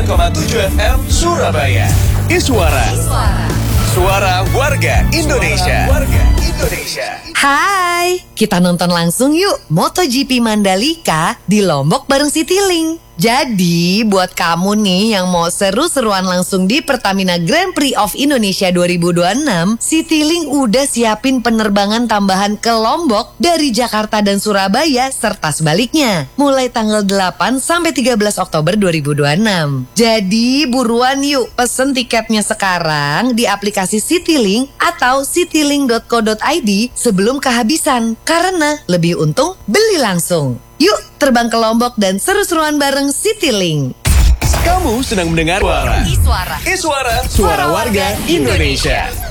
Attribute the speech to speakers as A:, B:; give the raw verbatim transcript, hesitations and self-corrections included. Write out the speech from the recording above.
A: koma tujuh F M Surabaya. Iswara. Suara warga Indonesia. Suara warga Indonesia.
B: Hai, kita nonton langsung yuk MotoGP Mandalika di Lombok bareng Citylink. Jadi, buat kamu nih yang mau seru-seruan langsung di Pertamina Grand Prix of Indonesia dua ribu dua puluh enam, Citylink udah siapin penerbangan tambahan ke Lombok dari Jakarta dan Surabaya serta sebaliknya, mulai tanggal delapan sampai tiga belas Oktober dua ribu dua puluh enam. Jadi, buruan yuk pesen tiketnya sekarang di aplikasi Citylink atau citylink dot co dot i d sebelum kehabisan, karena lebih untung beli langsung. Yuk terbang ke Lombok dan seru-seruan bareng Citylink.
A: Kamu sedang mendengar Suara.
B: Iswara.
A: Iswara, suara warga Indonesia.